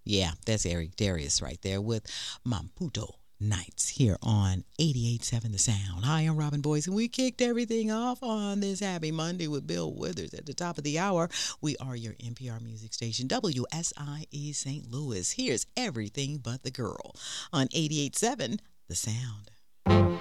Yeah, that's Eric Darius right there with Mamputo Nights here on 88.7 The Sound. Hi, I'm Robin Boyce, and we kicked everything off on this happy Monday with Bill Withers at the top of the hour. We are your NPR music station, WSIE St. Louis. Here's Everything But the Girl on 88.7 The Sound.